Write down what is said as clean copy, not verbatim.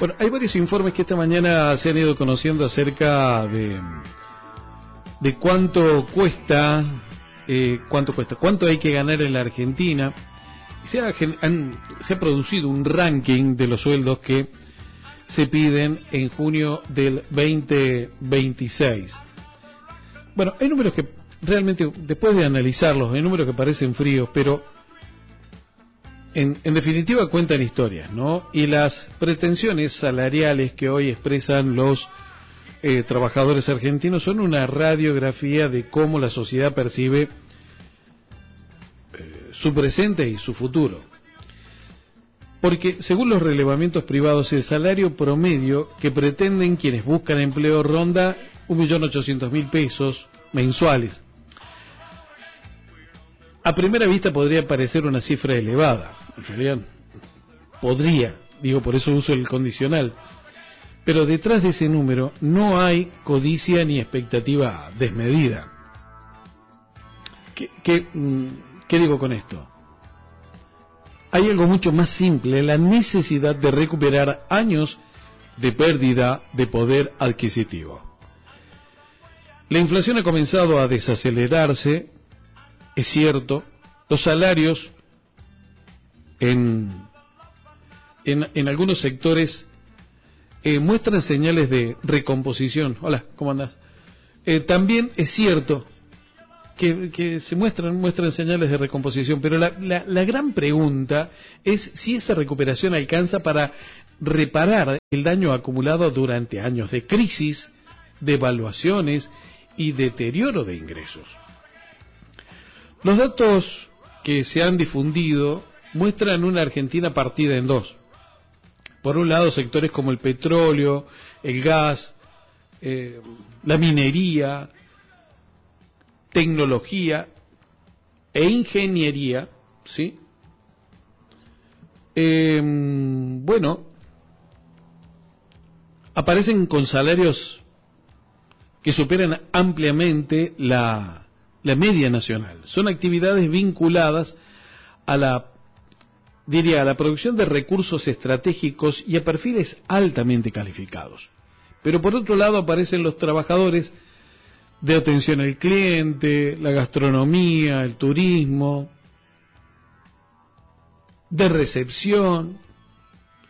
Bueno, hay varios informes que esta mañana se han ido conociendo acerca de cuánto hay que ganar en la Argentina. Se ha producido un ranking de los sueldos que se piden en junio del 2026. Bueno, hay números que realmente, después de analizarlos, hay números que parecen fríos, pero en definitiva cuentan historias, ¿no? Y las pretensiones salariales que hoy expresan los trabajadores argentinos son una radiografía de cómo la sociedad percibe su presente y su futuro. Porque, según los relevamientos privados, el salario promedio que pretenden quienes buscan empleo ronda 1.800.000 pesos mensuales. A primera vista podría parecer una cifra elevada, en realidad podría, por eso uso el condicional, pero detrás de ese número no hay codicia ni expectativa desmedida. ¿Qué digo con esto? Hay algo mucho más simple, la necesidad de recuperar años de pérdida de poder adquisitivo. La inflación ha comenzado a desacelerarse, es cierto. Los salarios en algunos sectores muestran señales de recomposición. Hola, ¿cómo andás? También es cierto que se muestran señales de recomposición, pero la gran pregunta es si esa recuperación alcanza para reparar el daño acumulado durante años de crisis, devaluaciones y deterioro de ingresos. Los datos que se han difundido muestran una Argentina partida en dos. Por un lado, sectores como el petróleo, el gas, la minería, tecnología e ingeniería, ¿sí? Aparecen con salarios que superan ampliamente la media nacional. Son actividades vinculadas a la producción de recursos estratégicos y a perfiles altamente calificados. Pero por otro lado aparecen los trabajadores de atención al cliente, la gastronomía, el turismo, de recepción,